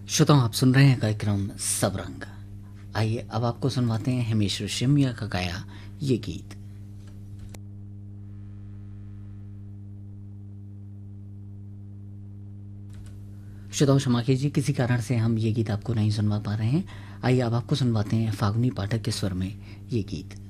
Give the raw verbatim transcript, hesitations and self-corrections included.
श्रोताओं, आप सुन रहे हैं कार्यक्रम सबरंग। आइए अब आपको सुनवाते हैं हिमेश रेशमिया का गाया ये गीत। श्रोताओं, क्षमा कीजिए, किसी कारण से हम ये गीत आपको नहीं सुनवा पा रहे हैं। आइए अब आपको सुनवाते हैं फागुनी पाठक के स्वर में ये गीत।